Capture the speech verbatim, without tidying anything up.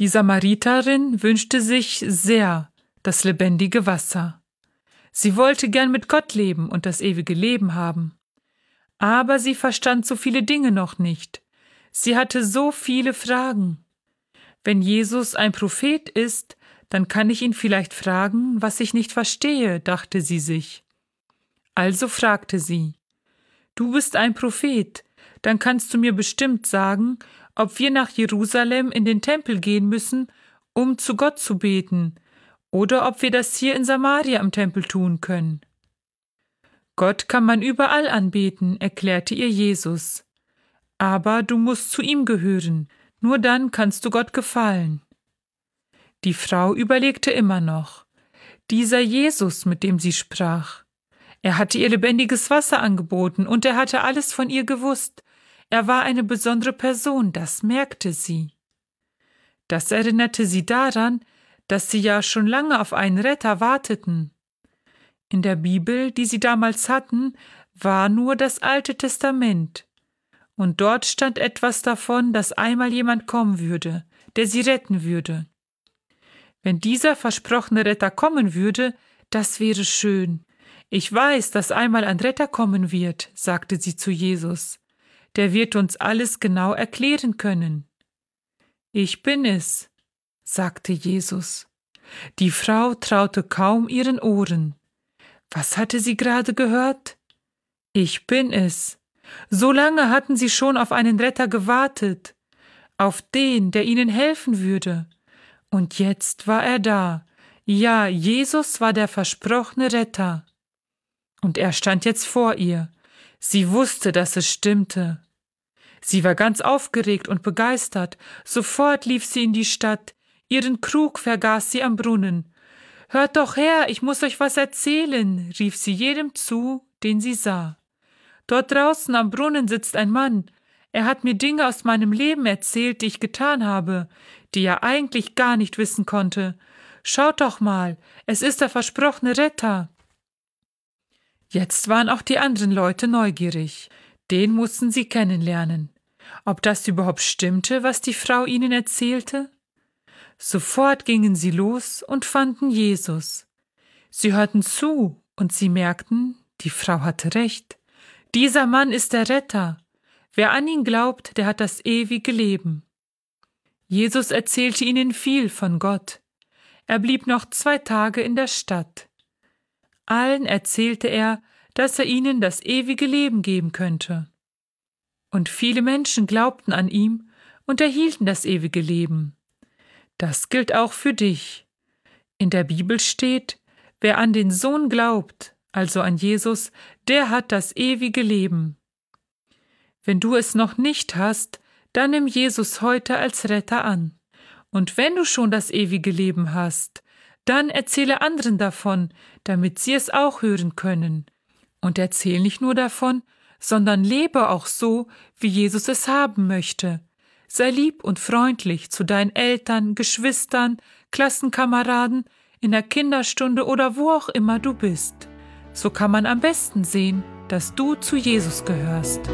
Die Samariterin wünschte sich sehr das lebendige Wasser. Sie wollte gern mit Gott leben und das ewige Leben haben. Aber sie verstand so viele Dinge noch nicht. Sie hatte so viele Fragen. Wenn Jesus ein Prophet ist, dann kann ich ihn vielleicht fragen, was ich nicht verstehe, dachte sie sich. Also fragte sie: Du bist ein Prophet, dann kannst du mir bestimmt sagen, ob wir nach Jerusalem in den Tempel gehen müssen, um zu Gott zu beten, oder ob wir das hier in Samaria am Tempel tun können. Gott kann man überall anbeten, erklärte ihr Jesus. Aber du musst zu ihm gehören, nur dann kannst du Gott gefallen. Die Frau überlegte immer noch. Dieser Jesus, mit dem sie sprach. Er hatte ihr lebendiges Wasser angeboten und er hatte alles von ihr gewusst. Er war eine besondere Person, das merkte sie. Das erinnerte sie daran, dass sie ja schon lange auf einen Retter warteten. In der Bibel, die sie damals hatten, war nur das Alte Testament. Und dort stand etwas davon, dass einmal jemand kommen würde, der sie retten würde. Wenn dieser versprochene Retter kommen würde, das wäre schön. Ich weiß, dass einmal ein Retter kommen wird, sagte sie zu Jesus. Der wird uns alles genau erklären können. Ich bin es, sagte Jesus. Die Frau traute kaum ihren Ohren. Was hatte sie gerade gehört? Ich bin es. So lange hatten sie schon auf einen Retter gewartet, auf den, der ihnen helfen würde. Und jetzt war er da. Ja, Jesus war der versprochene Retter. Und er stand jetzt vor ihr. Sie wusste, dass es stimmte. Sie war ganz aufgeregt und begeistert. Sofort lief sie in die Stadt. Ihren Krug vergaß sie am Brunnen. »Hört doch her, ich muss euch was erzählen«, rief sie jedem zu, den sie sah. »Dort draußen am Brunnen sitzt ein Mann. Er hat mir Dinge aus meinem Leben erzählt, die ich getan habe, die er eigentlich gar nicht wissen konnte. Schaut doch mal, es ist der versprochene Retter.« Jetzt waren auch die anderen Leute neugierig. Den mussten sie kennenlernen. Ob das überhaupt stimmte, was die Frau ihnen erzählte? Sofort gingen sie los und fanden Jesus. Sie hörten zu und sie merkten, die Frau hatte recht. Dieser Mann ist der Retter. Wer an ihn glaubt, der hat das ewige Leben. Jesus erzählte ihnen viel von Gott. Er blieb noch zwei Tage in der Stadt. Allen erzählte er, dass er ihnen das ewige Leben geben könnte. Und viele Menschen glaubten an ihm und erhielten das ewige Leben. Das gilt auch für dich. In der Bibel steht, wer an den Sohn glaubt, also an Jesus, der hat das ewige Leben. Wenn du es noch nicht hast, dann nimm Jesus heute als Retter an. Und wenn du schon das ewige Leben hast, dann erzähle anderen davon, damit sie es auch hören können. Und erzähl nicht nur davon, sondern lebe auch so, wie Jesus es haben möchte. Sei lieb und freundlich zu deinen Eltern, Geschwistern, Klassenkameraden, in der Kinderstunde oder wo auch immer du bist. So kann man am besten sehen, dass du zu Jesus gehörst.